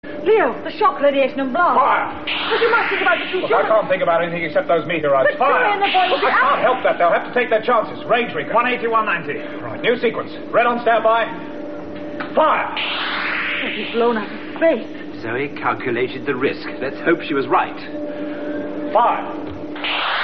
Leo, the shock radiation and blast. Fire! But you must think about the two Look, I can't think about anything except those meteorites. But Fire! Joey and the boy will be I can't out. help that. They'll have to take their chances. Range recon. 180, 190. Right, new sequence. Red on standby. Fire! He's blown out of space. Zoe calculated the risk. Let's hope she was right. Fire!